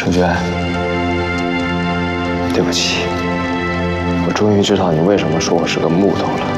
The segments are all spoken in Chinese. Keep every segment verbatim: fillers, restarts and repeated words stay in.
春娟，对不起，我终于知道你为什么说我是个木头了。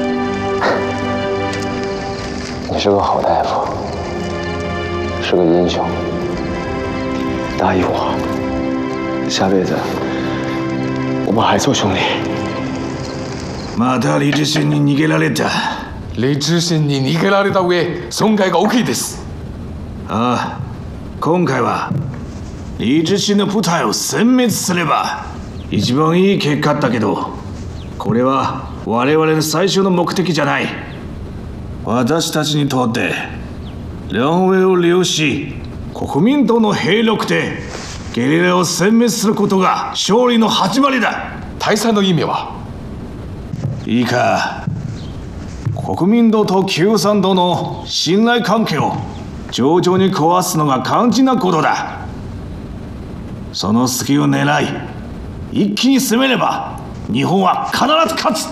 你是个好大夫，是个英雄。答应我，下辈子我们还做兄弟。 また理智心に逃げられた。 理智心に逃げられた上、損害が大きいです。 ああ、今回は理智心の部隊を殲滅すれば一番いい結果だけど、これは我々の最初の目的じゃない。私たちにとって両上を利用し、国民党の兵力でゲリラを殲滅することが勝利の始まりだ。 大佐の意味は？ いいか、国民党と共産党の信頼関係を徐々に壊すのが肝心なことだ。その隙を狙い、一気に攻めれば日本は必ず勝つ。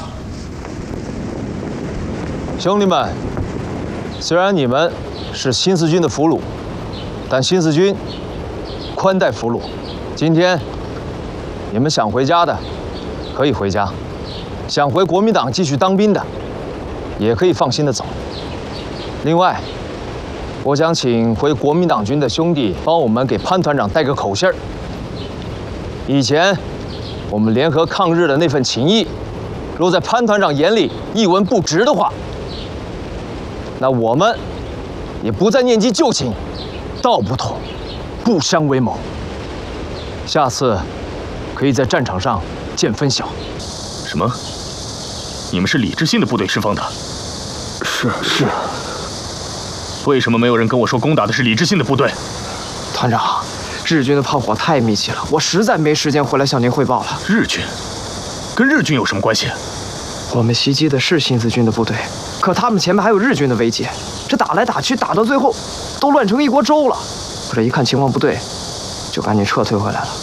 兄弟们，虽然你们是新四军的俘虏，但新四军宽待俘虏。今天你们想回家的可以回家，想回国民党继续当兵的也可以放心的走。另外，我想请回国民党军的兄弟帮我们给潘团长带个口信儿。以前我们联合抗日的那份情谊，若在潘团长眼里一文不值的话，那我们也不再念及旧情，道不同，不相为谋。下次可以在战场上见分晓。 什么？你们是李志信的部队释放的？ 是是。 为什么没有人跟我说攻打的是李志信的部队？ 团长，日军的炮火太密集了，我实在没时间回来向您汇报了。 日军？跟日军有什么关系？ 我们袭击的是新四军的部队，可他们前面还有日军的围歼，这打来打去，打到最后都乱成一锅粥了。我这一看情况不对，就赶紧撤退回来了。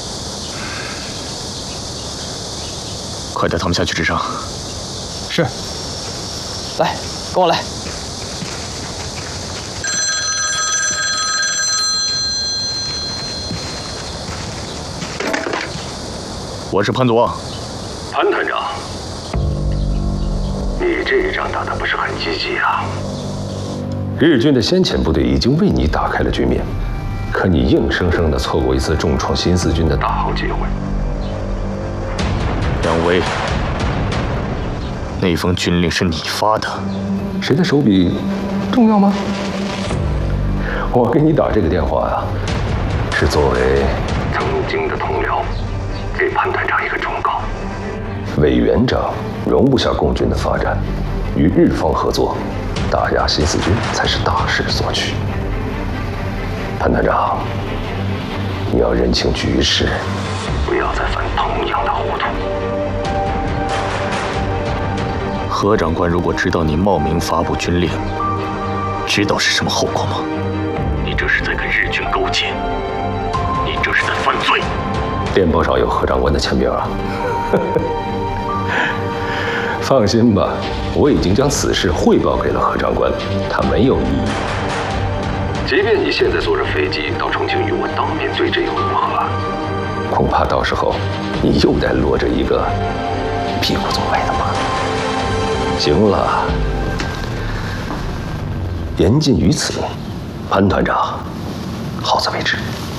快带他们下去治伤。 是。来，跟我来。 我是潘祖望。 潘团长，你这一仗打得不是很积极啊。 日军的先遣部队已经为你打开了局面，可你硬生生的错过一次重创新四军的大好机会。 杨威，那封军令是你发的， 谁的手笔重要吗？我给你打这个电话呀、啊，是作为曾经的同僚，给潘团长一个忠告。 委员长容不下共军的发展，与日方合作，打压新四军才是大势所趋。潘团长，你要认清局势， 不要再犯同样的糊涂。 何长官如果知道你冒名发布军令，知道是什么后果吗？你这是在跟日军勾结，你这是在犯罪。 电报上有何长官的签名啊。放心吧，我已经将此事汇报给了何长官，他没有异议。 即便你现在坐着飞机到重庆与我当面对质又如何？ 恐怕到时候你又得落着一个屁股作歪的马。行了，言尽于此，潘团长，好自为之。